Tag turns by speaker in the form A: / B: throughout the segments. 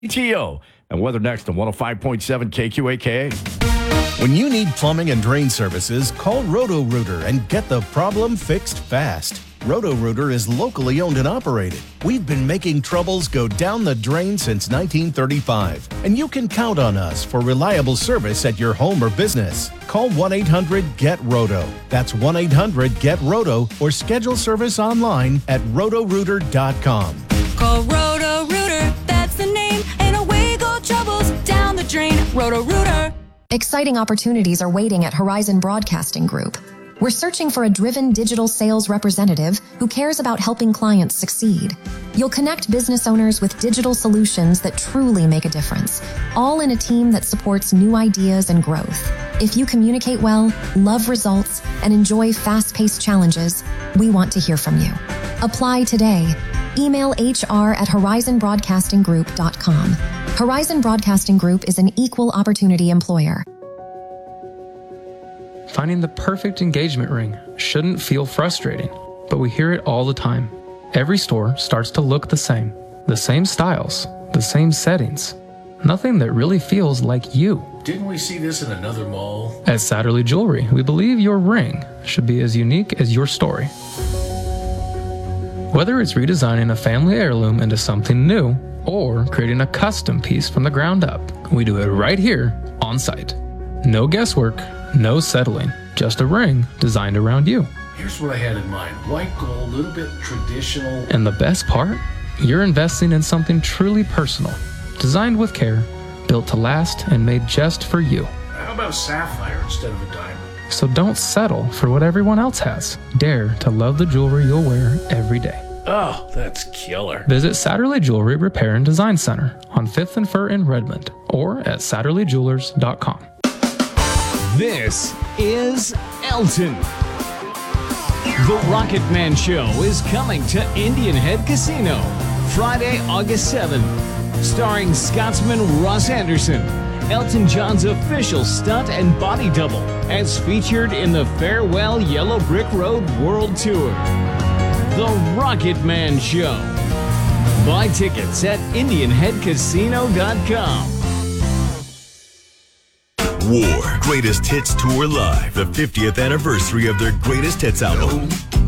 A: ETO and weather next on 105.7 KQAK.
B: When you need plumbing and drain services, call Roto-Rooter and get the problem fixed fast. Roto-Rooter is locally owned and operated. We've been making troubles go down the drain since 1935, and you can count on us for reliable service at your home or business. Call 1-800-GET-ROTO. That's 1-800-GET-ROTO, or schedule service online at rotorooter.com.
C: Call Roto-Rooter, that's the name, and away go troubles down the drain. Roto-Rooter.
D: Exciting opportunities are waiting at Horizon Broadcasting Group. We're searching for a driven digital sales representative who cares about helping clients succeed. You'll connect business owners with digital solutions that truly make a difference, all in a team that supports new ideas and growth. If you communicate well, love results, and enjoy fast-paced challenges, we want to hear from you. Apply today. Email hr@horizonbroadcastinggroup.com. Horizon Broadcasting Group is an equal opportunity employer.
E: Finding the perfect engagement ring shouldn't feel frustrating, but we hear it all the time. Every store starts to look the same styles, the same settings. Nothing that really feels like you.
F: Didn't we see this in another mall?
E: At Satterley Jewelry, we believe your ring should be as unique as your story. Whether it's redesigning a family heirloom into something new or creating a custom piece from the ground up, we do it right here on site. No guesswork, no settling, just a ring designed around you.
F: Here's what I had in mind. White gold, a little bit traditional.
E: And the best part? You're investing in something truly personal, designed with care, built to last, and made just for you.
F: How about sapphire instead of a diamond?
E: So don't settle for what everyone else has. Dare to love the jewelry you'll wear every day.
F: Oh, that's killer.
E: Visit Satterley Jewelry Repair and Design Center on 5th and Fir in Redmond or at SatterleyJewelers.com.
G: This is Elton. The Rocket Man Show is coming to Indian Head Casino Friday, August 7th, starring Scotsman Ross Anderson, Elton John's official stunt and body double, as featured in the Farewell Yellow Brick Road World Tour. The Rocket Man Show. Buy tickets at IndianHeadCasino.com.
H: War Greatest Hits Tour Live, the 50th anniversary of their Greatest Hits album.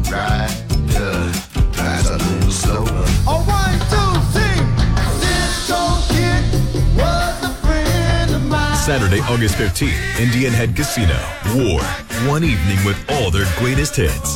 H: Saturday, August 15th, Indian Head Casino. War, one evening with all their greatest hits.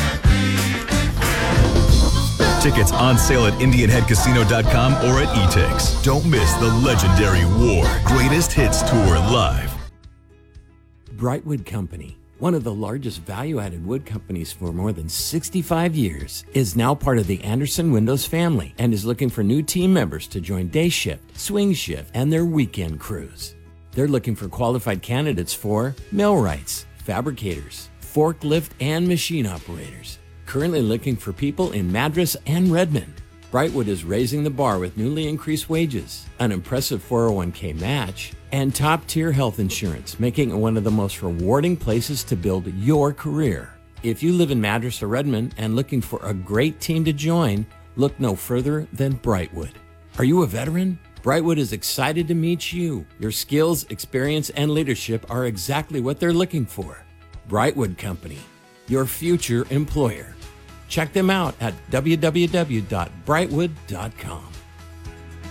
H: Tickets on sale at IndianHeadCasino.com or at eTix. Don't miss the legendary War Greatest Hits Tour Live.
I: Brightwood Company, one of the largest value-added wood companies for more than 65 years, is now part of the Anderson Windows family and is looking for new team members to join day shift, swing shift, and their weekend crews. They're looking for qualified candidates for millwrights, fabricators, forklift, and machine operators. Currently looking for people in Madras and Redmond. Brightwood is raising the bar with newly increased wages, an impressive 401k match, and top-tier health insurance, making it one of the most rewarding places to build your career. If you live in Madras or Redmond and looking for a great team to join, look no further than Brightwood. Are you a veteran? Brightwood is excited to meet you. Your skills, experience, and leadership are exactly what they're looking for. Brightwood Company, your future employer. Check them out at www.brightwood.com.